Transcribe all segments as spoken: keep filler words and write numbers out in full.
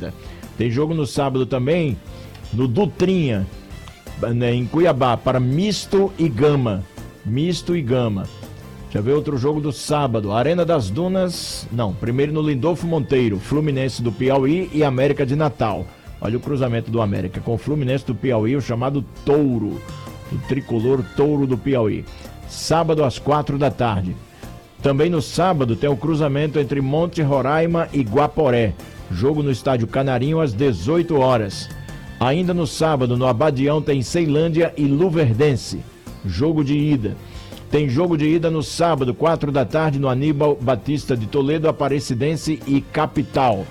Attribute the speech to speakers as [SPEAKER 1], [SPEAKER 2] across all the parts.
[SPEAKER 1] trinta. Tem jogo no sábado também, no Dutrinha, em Cuiabá, para Misto e Gama. Misto e Gama. Já vê outro jogo do sábado, Arena das Dunas, não, primeiro no Lindolfo Monteiro, Fluminense do Piauí e América de Natal. Olha o cruzamento do América com o Fluminense do Piauí, o chamado Touro, o tricolor Touro do Piauí. Sábado às quatro da tarde. Também no sábado tem o cruzamento entre Monte Roraima e Guaporé. Jogo no estádio Canarinho às dezoito horas. Ainda no sábado, no Abadião, tem Ceilândia e Luverdense. Jogo de ida. Tem jogo de ida no sábado, quatro da tarde, no Aníbal Batista de Toledo, Aparecidense e Capital.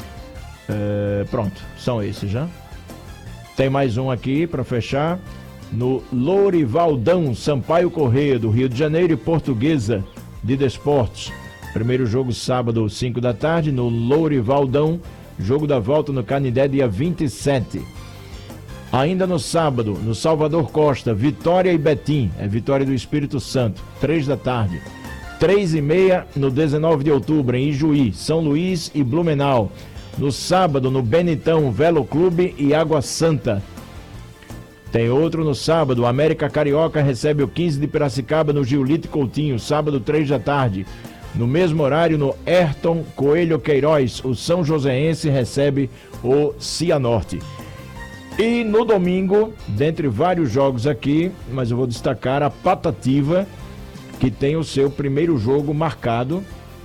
[SPEAKER 1] É, pronto, são esses já. Tem mais um aqui para fechar. No Lourivaldão, Sampaio Correia, do Rio de Janeiro, e Portuguesa de Desportos. Primeiro jogo sábado, cinco da tarde, no Lourivaldão. Jogo da volta no Canindé, dia vinte e sete. Ainda no sábado, no Salvador Costa, Vitória e Betim, é Vitória do Espírito Santo, três da tarde. Três e meia no dezenove de outubro, em Ijuí, São Luís e Blumenau. No sábado, no Benitão, Velo Clube e Água Santa. Tem outro no sábado, o América Carioca recebe o quinze de Piracicaba no Giolito Coutinho, sábado, três da tarde. No mesmo horário, no Ayrton Coelho Queiroz, o São Joséense recebe o Cianorte. E no domingo, dentre vários jogos aqui, mas eu vou destacar a Patativa, que tem o seu primeiro jogo marcado.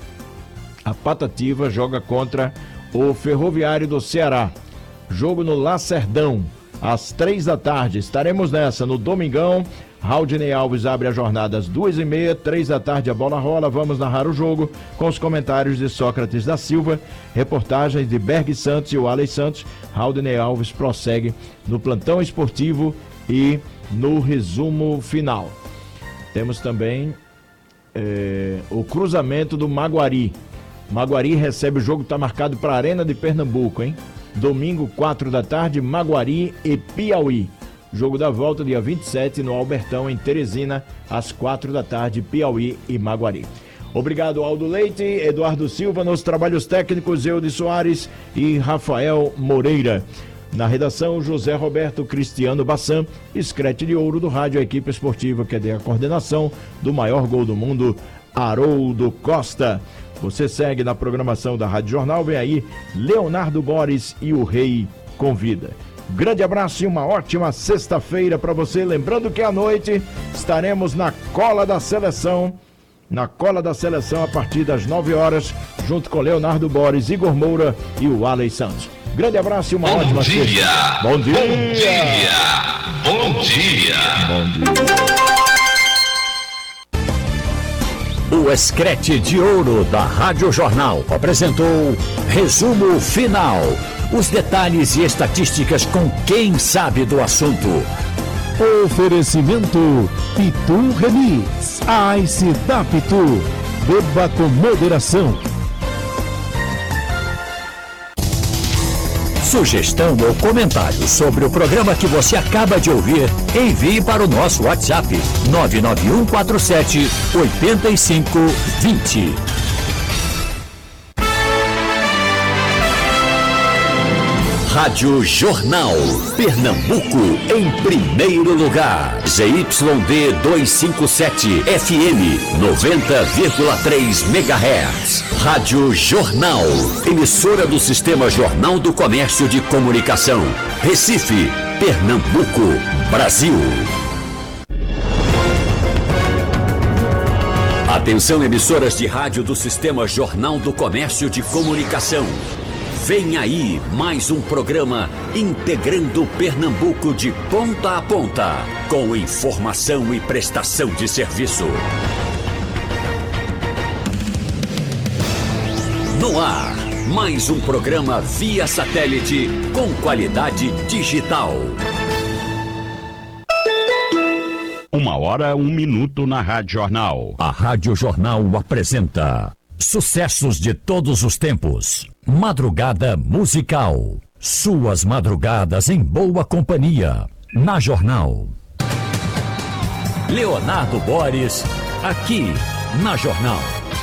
[SPEAKER 1] A Patativa joga contra o Ferroviário do Ceará. Jogo no Lacerdão, às três da tarde. Estaremos nessa no domingão. Raudinei Alves abre a jornada às duas e meia, três da tarde a bola rola. Vamos narrar o jogo com os comentários de Sócrates da Silva, reportagens de Berg Santos e o Alex Santos. Raudinei Alves prossegue no plantão esportivo e no resumo final. Temos também é, o cruzamento do Maguari. Maguari recebe o jogo, está marcado para a Arena de Pernambuco, hein? Domingo, quatro da tarde, Maguari e Piauí. Jogo da volta, dia vinte e sete, no Albertão, em Teresina, às quatro da tarde, Piauí e Maguari. Obrigado, Aldo Leite, Eduardo Silva, nos trabalhos técnicos, Eudes Soares e Rafael Moreira. Na redação, José Roberto Cristiano Bassan, escrete de ouro do rádio, a equipe esportiva que tem a coordenação do maior gol do mundo, Haroldo Costa. Você segue na programação da Rádio Jornal, vem aí Leonardo Boris e o Rei Convida. Grande abraço e uma ótima sexta-feira para você. Lembrando que à noite estaremos na Cola da Seleção, na Cola da Seleção a partir das nove horas, junto com Leonardo Boris, Igor Moura e o Alex Santos. Grande abraço e uma
[SPEAKER 2] Bom
[SPEAKER 1] ótima
[SPEAKER 2] dia.
[SPEAKER 1] sexta. Bom dia.
[SPEAKER 2] Bom dia. Bom dia.
[SPEAKER 1] Bom dia.
[SPEAKER 3] O Escrete de Ouro da Rádio Jornal apresentou Resumo Final. Os detalhes e estatísticas com quem sabe do assunto.
[SPEAKER 4] Oferecimento Pitu Remix. A Ice da Pitu. Beba com moderação.
[SPEAKER 3] Sugestão ou comentário sobre o programa que você acaba de ouvir, envie para o nosso WhatsApp nove nove um quatro sete oito cinco dois zero. Rádio Jornal, Pernambuco, em primeiro lugar. Z Y D duzentos e cinquenta e sete, F M, noventa vírgula três megahertz. Rádio Jornal, emissora do Sistema Jornal do Comércio de Comunicação. Recife, Pernambuco, Brasil. Atenção, emissoras de rádio do Sistema Jornal do Comércio de Comunicação. Vem aí mais um programa integrando Pernambuco de ponta a ponta, com informação e prestação de serviço. No ar, mais um programa via satélite com qualidade digital.
[SPEAKER 5] Uma hora, um minuto na Rádio Jornal.
[SPEAKER 3] A Rádio Jornal apresenta sucessos de todos os tempos. Madrugada musical. Suas madrugadas em boa companhia. Na Jornal. Leonardo Boris, aqui na Jornal.